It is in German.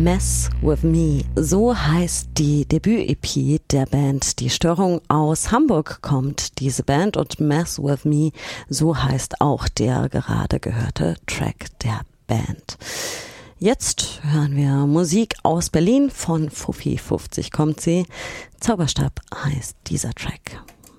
Mess With Me, so heißt die Debüt-EP der Band Die Störung. Aus Hamburg kommt diese Band und Mess With Me, so heißt auch der gerade gehörte Track der Band. Jetzt hören wir Musik aus Berlin, von Fuffi 50 kommt sie. Zauberstab heißt dieser Track.